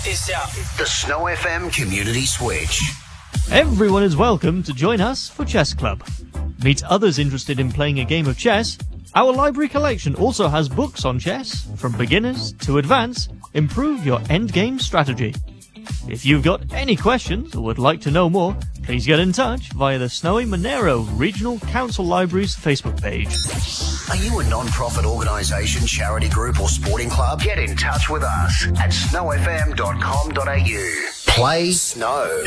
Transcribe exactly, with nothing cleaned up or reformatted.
this out. The Snow F M Community Switch. Everyone is welcome to join us for Chess Club. Meet others interested in playing a game of chess. Our library collection also has books on chess, from beginners to advanced. Improve your endgame strategy. If you've got any questions or would like to know more, please get in touch via the Snowy Monero Regional Council Library's Facebook page. Are you a non-profit organisation, charity group or sporting club? Get in touch with us at snow f m dot com dot a u. Play Snow.